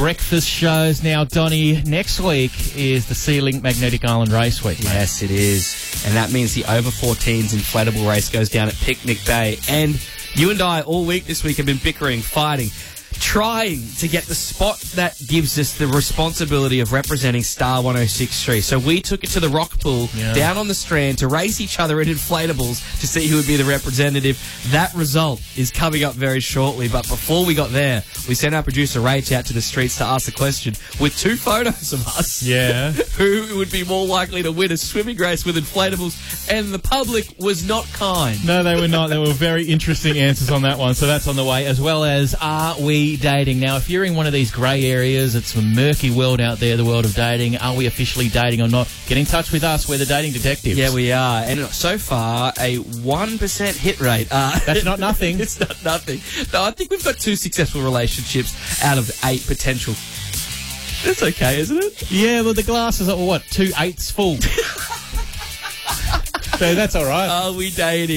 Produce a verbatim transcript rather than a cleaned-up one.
breakfast shows. Now, Donnie, next week is the Sea-Link Magnetic Island Race Week. Mate. Yes, it is. And that means the over fourteens inflatable race goes down at Picnic Bay. And you and I all week this week have been bickering, fighting, trying to get the spot that gives us the responsibility of representing Star one oh six point three. So we took it to the Rock Pool yeah. down on the Strand to race each other in inflatables to see who would be the representative. That result is coming up very shortly. But before we got there, we sent our producer Rach out to the streets to ask the question with two photos of us. Yeah. Who would be more likely to win a swimming race with inflatables? And the public was not kind. No, they were not. There were very interesting answers on that one. So that's on the way, as well as Are We Dating? Now, if you're in one of these grey areas, it's a murky world out there, the world of dating. Are we officially dating or not? Get in touch with us. We're the dating detectives. Yeah, we are. And so far, a one percent hit rate. Uh, That's not nothing. It's not nothing. No, I think we've got two successful relationships out of eight potential. That's okay, isn't it? Yeah, well, the glass is, what, two eighths full. So that's all right. Are we dating?